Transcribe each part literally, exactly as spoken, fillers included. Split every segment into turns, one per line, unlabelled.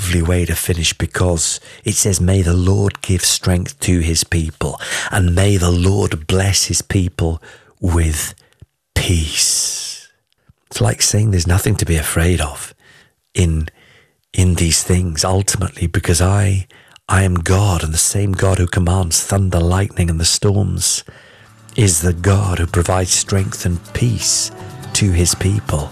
lovely way to finish, because it says, may the Lord give strength to his people, and may the Lord bless his people with peace. It's like saying there's nothing to be afraid of in in these things, ultimately, because I I am God, and the same God who commands thunder, lightning, and the storms is the God who provides strength and peace to his people.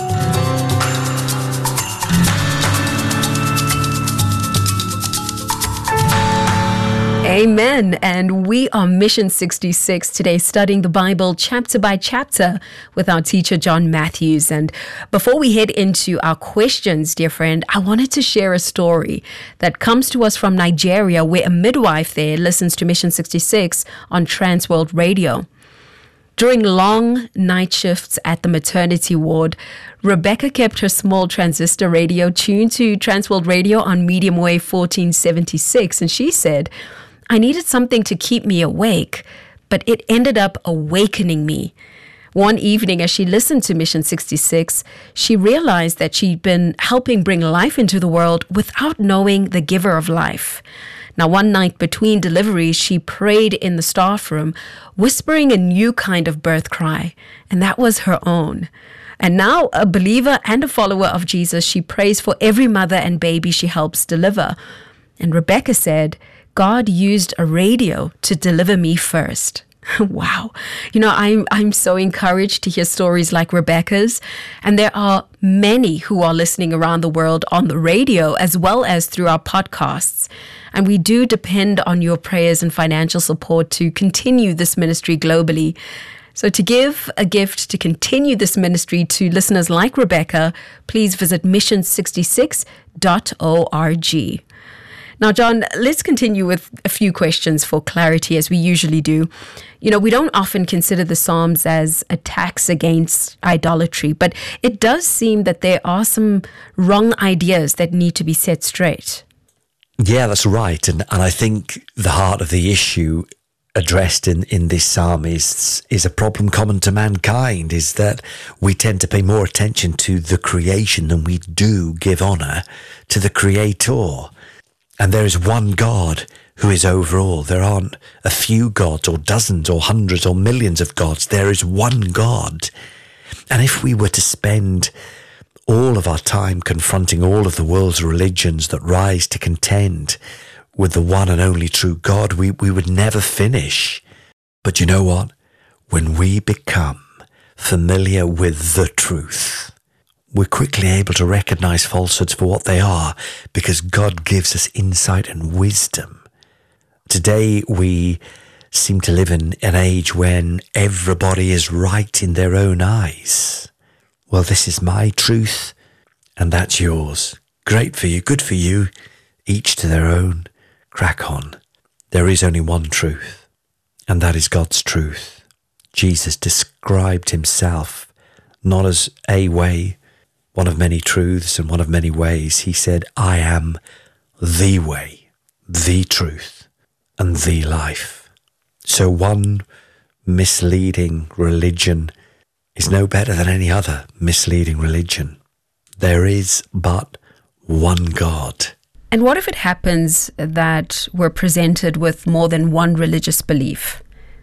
Amen. And we are Mission sixty-six today, studying the Bible chapter by chapter with our teacher, John Matthews. And before we head into our questions, dear friend, I wanted to share a story that comes to us from Nigeria, where a midwife there listens to Mission sixty-six on Transworld Radio. During long night shifts at the maternity ward, Rebecca kept her small transistor radio tuned to Transworld Radio on medium wave fourteen seventy-six, and she said, I needed something to keep me awake, but it ended up awakening me. One evening, as she listened to Mission sixty-six, she realized that she'd been helping bring life into the world without knowing the giver of life. Now, one night between deliveries, she prayed in the staff room, whispering a new kind of birth cry, and that was her own. And now, a believer and a follower of Jesus, she prays for every mother and baby she helps deliver. And Rebecca said, God used a radio to deliver me first. Wow. You know, I'm, I'm so encouraged to hear stories like Rebecca's. And there are many who are listening around the world on the radio as well as through our podcasts. And we do depend on your prayers and financial support to continue this ministry globally. So to give a gift to continue this ministry to listeners like Rebecca, please visit mission sixty-six dot org. Now, John, let's continue with a few questions for clarity, as we usually do. You know, we don't often consider the Psalms as attacks against idolatry, but it does seem that there are some wrong ideas that need to be set straight.
Yeah, that's right. And and I think the heart of the issue addressed in, in this psalm is, is a problem common to mankind, is that we tend to pay more attention to the creation than we do give honour to the Creator. And there is one God who is over all. There aren't a few gods or dozens or hundreds or millions of gods. There is one God. And if we were to spend all of our time confronting all of the world's religions that rise to contend with the one and only true God, we, we would never finish. But you know what? When we become familiar with the truth, we're quickly able to recognize falsehoods for what they are, because God gives us insight and wisdom. Today, we seem to live in an age when everybody is right in their own eyes. Well, this is my truth, and that's yours. Great for you, good for you, each to their own. Crack on. There is only one truth, and that is God's truth. Jesus described himself not as a way, one of many truths and one of many ways. He said, I am the way, the truth, and the life. So one misleading religion is no better than any other misleading religion. There is but one God.
And what if it happens that we're presented with more than one religious belief?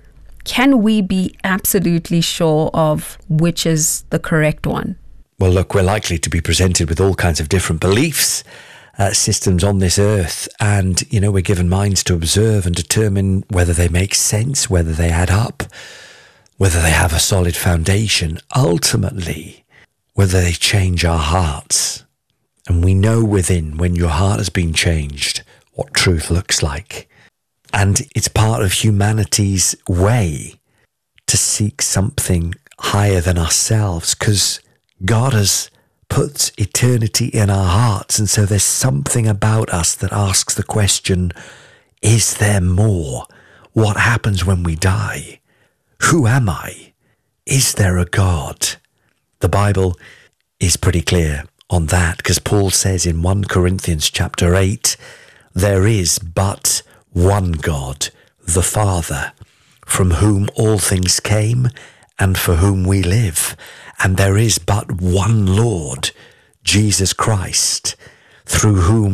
Can we be absolutely sure of which is the correct one?
Well, look, we're likely to be presented with all kinds of different beliefs, uh, systems on this earth. And, you know, we're given minds to observe and determine whether they make sense, whether they add up, whether they have a solid foundation, ultimately, whether they change our hearts. And we know within, when your heart has been changed, what truth looks like. And it's part of humanity's way to seek something higher than ourselves, because God has put eternity in our hearts, and so there's something about us that asks the question, is there more? What happens when we die? Who am I? Is there a God? The Bible is pretty clear on that, because Paul says in First Corinthians chapter eight, there is but one God, the Father, from whom all things came and for whom we live. And there is but one Lord, Jesus Christ, through whom